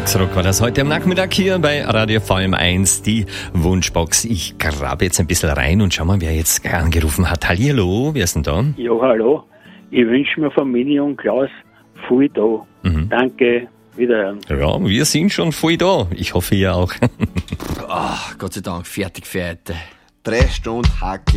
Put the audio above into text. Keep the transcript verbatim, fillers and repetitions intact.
Volksrock war das heute am Nachmittag hier bei Radio V M eins, die Wunschbox. Ich grabe jetzt ein bisschen rein und schau mal, wer jetzt angerufen hat. Hallihallo, wer ist denn da? Ja, hallo. Ich wünsche mir von Mini und Klaus viel da. Mhm. Danke, wiederhören. Ja, wir sind schon voll da. Ich hoffe, ihr auch. Ach, Gott sei Dank, fertig für heute. Drei Stunden Hacke.